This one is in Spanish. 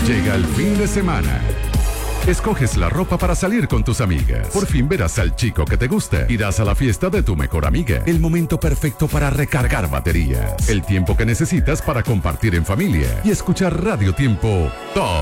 Llega el fin de semana. Escoges la ropa para salir con tus amigas. Por fin verás al chico que te gusta. Irás a la fiesta de tu mejor amiga. El momento perfecto para recargar baterías. El tiempo que necesitas para compartir en familia y escuchar Radio Tiempo todo